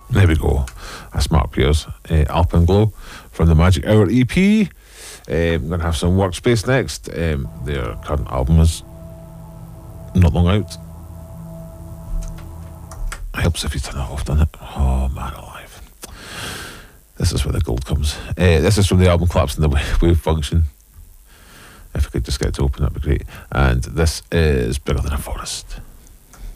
There we go. That's Mark Pierce, Alpenglow from the Magic Hour EP. I'm going to have some Workspace next. Their current album is not long out. It helps if you turn it off, doesn't it? Oh, man alive. This is where the gold comes. This is from the album Collapsing the Wave Function. If I could just get it to open, that'd be great. And this is Bigger Than a Forest.